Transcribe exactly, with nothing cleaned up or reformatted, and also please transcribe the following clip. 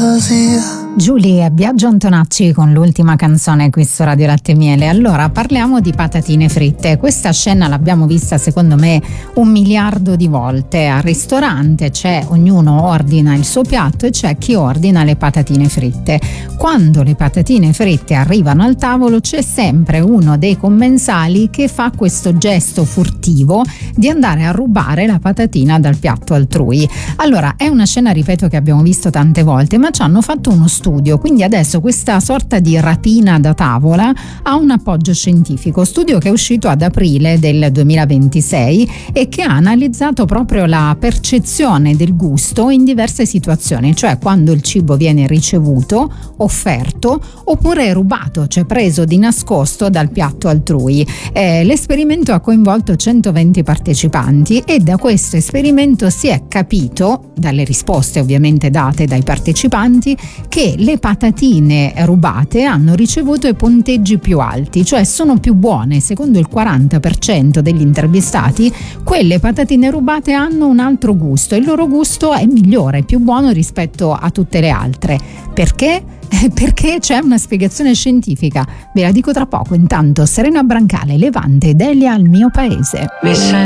Giulia, Biagio Antonacci con l'ultima canzone qui su Radio Latte e Miele. Allora parliamo di patatine fritte. Questa scena l'abbiamo vista secondo me un miliardo di volte. Al ristorante c'è, ognuno ordina il suo piatto e c'è chi ordina le patatine fritte. Quando le patatine fritte arrivano al tavolo c'è sempre uno dei commensali che fa questo gesto furtivo di andare a rubare la patatina dal piatto altrui. Allora è una scena, ripeto, che abbiamo visto tante volte, ma ci hanno fatto uno studio, quindi adesso questa sorta di rapina da tavola ha un appoggio scientifico, studio che è uscito ad aprile del duemilaventisei e che ha analizzato proprio la percezione del gusto in diverse situazioni, cioè quando il cibo viene ricevuto, offerto oppure rubato, cioè preso di nascosto dal piatto altrui. Eh, l'esperimento ha coinvolto centoventi partecipanti e da questo esperimento si è capito, dalle risposte ovviamente date dai partecipanti, che le patatine rubate hanno ricevuto i punteggi più alti, cioè sono più buone. Secondo il quaranta per cento degli intervistati, quelle patatine rubate hanno un altro gusto, il loro gusto è migliore, più buono rispetto a tutte le altre. Perché? Perché c'è una spiegazione scientifica, ve la dico tra poco. Intanto Serena Brancale, Levante ed Elia al mio paese.